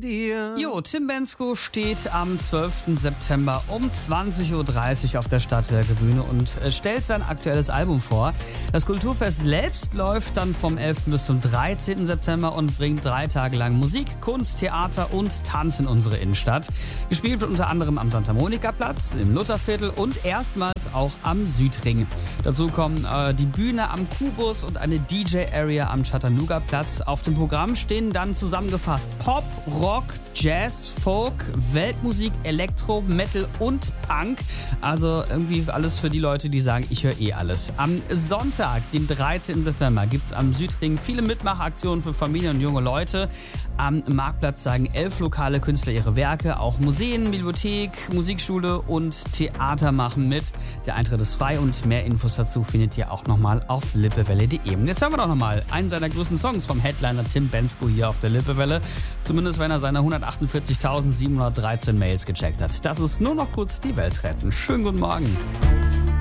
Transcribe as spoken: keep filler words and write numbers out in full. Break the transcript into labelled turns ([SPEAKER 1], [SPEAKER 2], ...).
[SPEAKER 1] dir.
[SPEAKER 2] Jo, Tim Bendzko steht am zwölften September um zwanzig Uhr dreißig auf der Stadtwerke Bühne und stellt sein aktuelles Album vor. Das Kulturfest selbst läuft dann vom elften bis zum dreizehnten September und bringt drei Tage lang Musik, Kunst, Theater und Tanz in unsere Innenstadt. Gespielt wird unter anderem am Santa Monica Platz, im Lutherviertel und erstmals auch am Südring. Dazu kommen äh, die Bühne am Kubus und eine D J-Area am Chattanooga Platz. Auf dem Programm stehen dann zusammengefasst Pop, Rock, Jazz, Folk, Weltmusik, Elektro, Metal und Punk. Also irgendwie alles für die Leute, die sagen, ich höre eh alles. Am Sonntag, den dreizehnten September, gibt es am Südring viele Mitmachaktionen für Familien und junge Leute. Am Marktplatz zeigen elf lokale Künstler ihre Werke. Auch Museen, Bibliothek, Musikschule und Theater machen mit. Der Eintritt ist frei und mehr Infos dazu findet ihr auch nochmal auf lippewelle punkt de. Jetzt hören wir doch nochmal einen seiner größten Songs vom Headliner Tim Bendzko hier auf der Lippewelle. Zumindest wenn er seine hundertachtundvierzigtausendsiebenhundertdreizehn Mails gecheckt hat. Das ist nur noch kurz die Welt retten. Schönen guten Morgen.